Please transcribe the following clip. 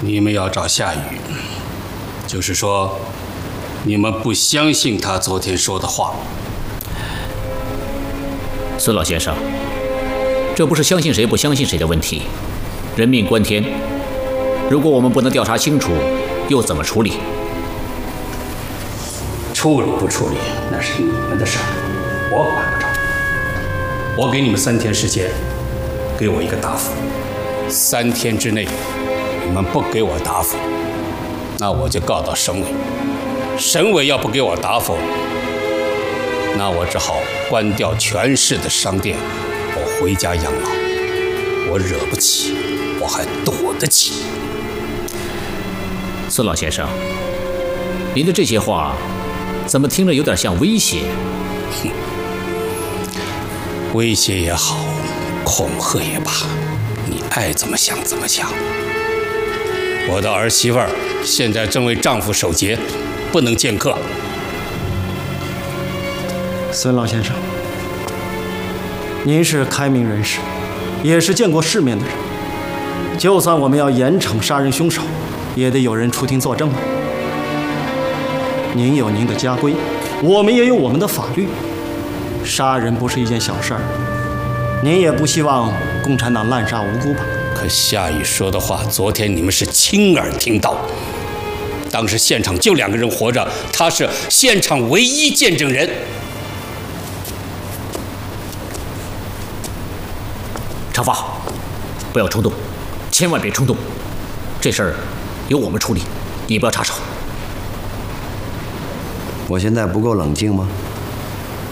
你们要找夏雨，就是说，你们不相信他昨天说的话。 孙老先生，这不是相信谁不相信谁的问题，人命关天。如果我们不能调查清楚，又怎么处理？ 处理不处理，那是你们的事儿，我管不着。我给你们3天时间，给我一个答复。3天之内，你们不给我答复，那我就告到省委。省委要不给我答复，那我只好关掉全市的商店，我回家养老。我惹不起，我还躲得起。 孙老先生，您的这些话，怎么听着有点像威胁？ 威胁也好，恐吓也罢，你爱怎么想怎么想。我的儿媳妇儿现在正为丈夫守节，不能见客。 孙老先生，您是开明人士，也是见过世面的人。就算我们要严惩杀人凶手，也得有人出庭作证啊。您有您的家规，我们也有我们的法律。杀人不是一件小事儿，您也不希望共产党滥杀无辜吧？ 可夏雨说的话，昨天你们是亲耳听到。当时现场就2个人活着，他是现场唯一见证人。 长发，不要冲动，千万别冲动。这事儿由我们处理，你不要插手。 我现在不够冷静吗？